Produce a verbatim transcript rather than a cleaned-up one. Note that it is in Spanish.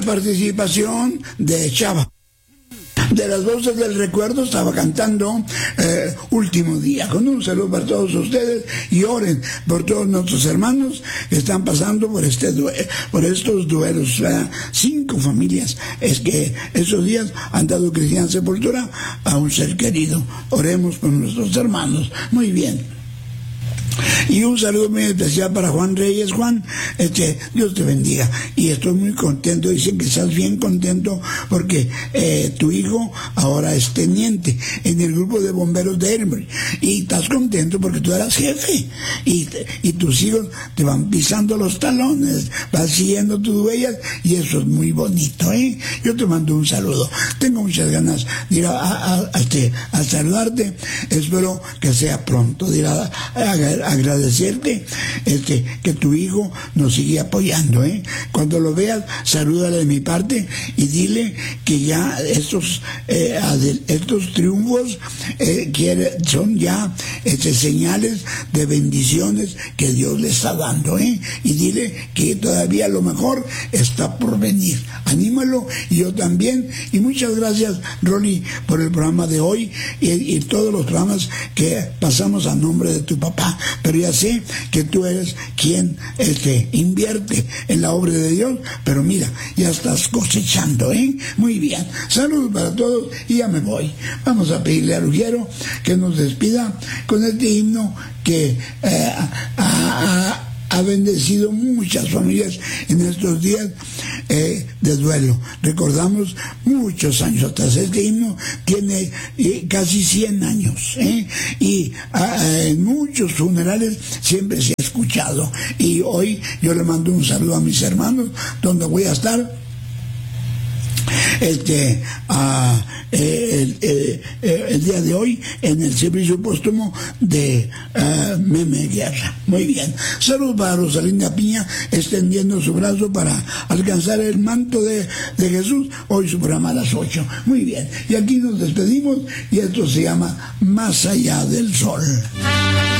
Participación de Chava. De las voces del recuerdo estaba cantando eh, Último Día. Con un saludo para todos ustedes y oren por todos nuestros hermanos que están pasando por este due por estos duelos. ¿verdad? Cinco familias es que esos días han dado cristiana sepultura a un ser querido. Oremos por nuestros hermanos. Muy bien. Y un saludo muy especial para Juan Reyes. Juan, este, Dios te bendiga. Y estoy muy contento, dicen que estás bien contento porque eh, tu hijo ahora es teniente en el grupo de bomberos de Elmer. Y estás contento porque tú eras jefe. Y, y tus hijos te van pisando los talones, vas siguiendo tus huellas y eso es muy bonito, ¿eh? Yo te mando un saludo. Tengo muchas ganas de ir a, a, a, a, este, a saludarte. Espero que sea pronto, de ir a, a, a agradecerte este, que tu hijo nos sigue apoyando, ¿eh? Cuando lo veas, salúdale de mi parte y dile que ya estos eh, estos triunfos eh, quiere, son ya este, señales de bendiciones que Dios le está dando, ¿eh? Y dile que todavía lo mejor está por venir. Anímalo y yo también. Y muchas gracias, Ronnie, por el programa de hoy y, y todos los programas que pasamos a nombre de tu papá. Pero ya sé que tú eres quien este, invierte en la obra de Dios, pero mira, ya estás cosechando, ¿eh? Muy bien. Saludos para todos y ya me voy. Vamos a pedirle a Ruggiero que nos despida con este himno que eh, a, a, ha bendecido muchas familias en estos días eh, de duelo. Recordamos muchos años atrás. Este himno tiene eh, casi cien años, ¿eh? y a, en muchos funerales siempre se ha escuchado. Y hoy yo le mando un saludo a mis hermanos, donde voy a estar este a, eh, el, el, el, el día de hoy en el servicio póstumo de uh, Meme Guerra. Muy bien. Saludos para Rosalinda Piña, extendiendo su brazo para alcanzar el manto de, de Jesús. Hoy su programa a las ocho. Muy bien. Y aquí nos despedimos y esto se llama Más Allá del Sol.